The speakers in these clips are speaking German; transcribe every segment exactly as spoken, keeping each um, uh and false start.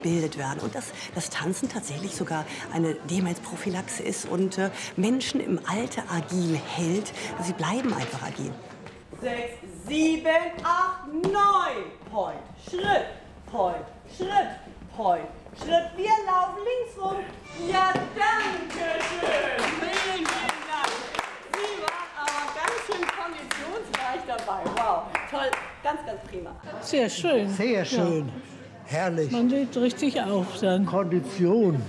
bildet werden und dass das Tanzen tatsächlich sogar eine Demensprophylaxe ist und äh, Menschen im Alter agil hält. Sie bleiben einfach agil. Sechs, sieben, acht, neun. Point, Schritt, Point, Schritt, Point, Schritt. Wir laufen links rum. Ja, danke schön. Vielen, vielen Dank. Sie waren aber ganz schön konditionsreich dabei. Wow, toll, ganz, ganz prima. Sehr schön. Sehr schön. Ja. Herrlich. Man lädt richtig auf dann. Kondition.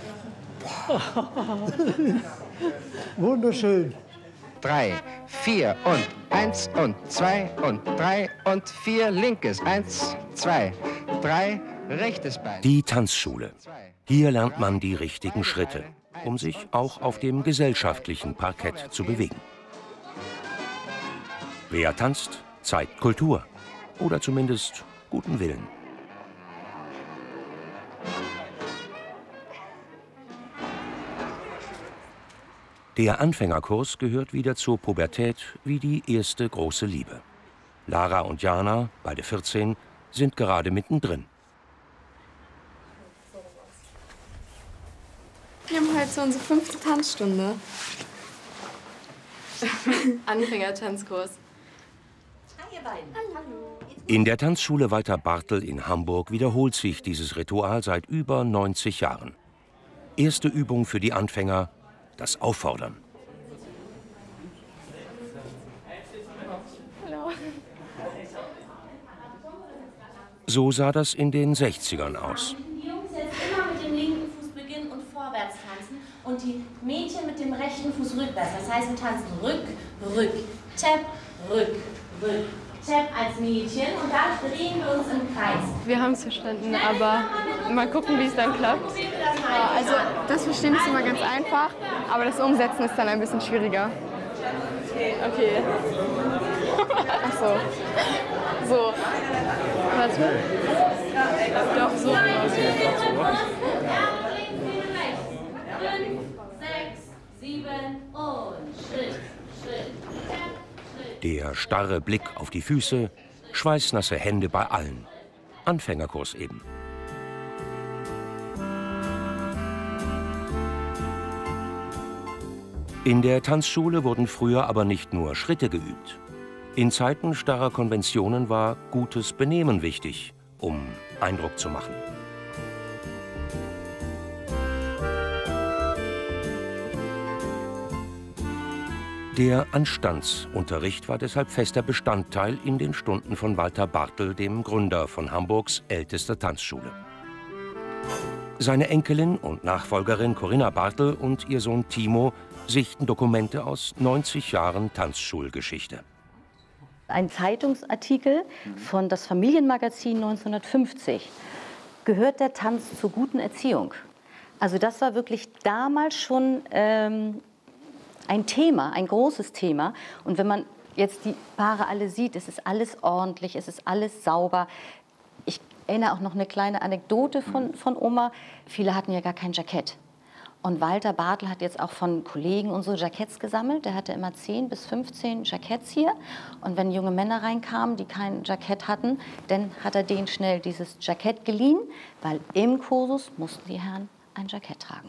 Wunderschön. Drei, vier und eins und zwei und drei und vier. Linkes. Eins, zwei, drei. Rechtes Bein. Die Tanzschule. Hier lernt man die richtigen Schritte, um sich auch auf dem gesellschaftlichen Parkett zu bewegen. Wer tanzt, zeigt Kultur. Oder zumindest guten Willen. Der Anfängerkurs gehört wieder zur Pubertät wie die erste große Liebe. Lara und Jana, beide vierzehn, sind gerade mittendrin. Wir haben heute so unsere fünfte Tanzstunde. Anfängertanzkurs. Hi, ihr beiden. Hallo. In der Tanzschule Walter Bartel in Hamburg wiederholt sich dieses Ritual seit über neunzig Jahren. Erste Übung für die Anfänger: das Auffordern. Hallo. So sah das in den sechzigern aus. Die Jungs jetzt immer mit dem linken Fuß beginnen und vorwärts tanzen und die Mädchen mit dem rechten Fuß rückwärts. Das heißt, wir tanzen Rück, Rück, Tap, Rück, Rück, Tap als Mädchen und dann drehen wir uns im Kreis. Wir haben es verstanden, aber mal gucken, wie es dann klappt. Ja, also das Verstehen ist immer ganz einfach, aber das Umsetzen ist dann ein bisschen schwieriger. Okay. Ach so. So. Warte. Doch, so. Fünf, sechs, sieben und Schritt, Schritt, Schritt. Der starre Blick auf die Füße, schweißnasse Hände bei allen. Anfängerkurs eben. In der Tanzschule wurden früher aber nicht nur Schritte geübt. In Zeiten starrer Konventionen war gutes Benehmen wichtig, um Eindruck zu machen. Der Anstandsunterricht war deshalb fester Bestandteil in den Stunden von Walter Bartel, dem Gründer von Hamburgs ältester Tanzschule. Seine Enkelin und Nachfolgerin Corinna Bartel und ihr Sohn Timo sichten Dokumente aus neunzig Jahren Tanzschulgeschichte. Ein Zeitungsartikel von das Familienmagazin neunzehnhundertfünfzig. Gehört der Tanz zur guten Erziehung? Also das war wirklich damals schon ähm, ein Thema, ein großes Thema. Und wenn man jetzt die Paare alle sieht, es ist alles ordentlich, es ist alles sauber. Ich erinnere auch noch eine kleine Anekdote von, von Oma. Viele hatten ja gar kein Jackett. Und Walter Bartel hat jetzt auch von Kollegen unsere Jacketts gesammelt. Der hatte immer zehn bis fünfzehn Jacketts hier. Und wenn junge Männer reinkamen, die kein Jackett hatten, dann hat er denen schnell dieses Jackett geliehen, weil im Kursus mussten die Herren ein Jackett tragen.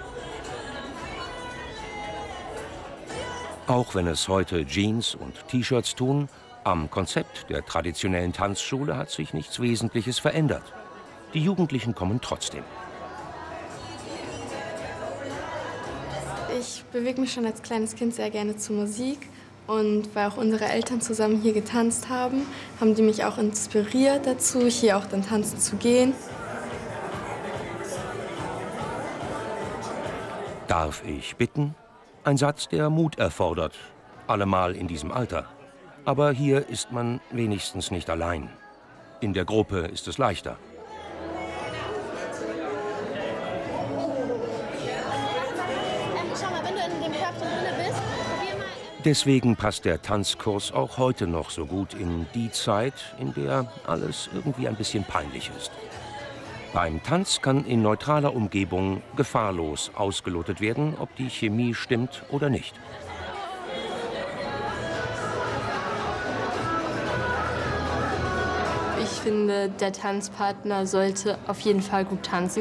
Auch wenn es heute Jeans und T-Shirts tun, am Konzept der traditionellen Tanzschule hat sich nichts Wesentliches verändert. Die Jugendlichen kommen trotzdem. Ich bewege mich schon als kleines Kind sehr gerne zur Musik. Und weil auch unsere Eltern zusammen hier getanzt haben, haben die mich auch inspiriert dazu, hier auch dann tanzen zu gehen. Darf ich bitten? Ein Satz, der Mut erfordert, allemal in diesem Alter. Aber hier ist man wenigstens nicht allein. In der Gruppe ist es leichter. Deswegen passt der Tanzkurs auch heute noch so gut in die Zeit, in der alles irgendwie ein bisschen peinlich ist. Beim Tanz kann in neutraler Umgebung gefahrlos ausgelotet werden, ob die Chemie stimmt oder nicht. Ich finde, der Tanzpartner sollte auf jeden Fall gut tanzen.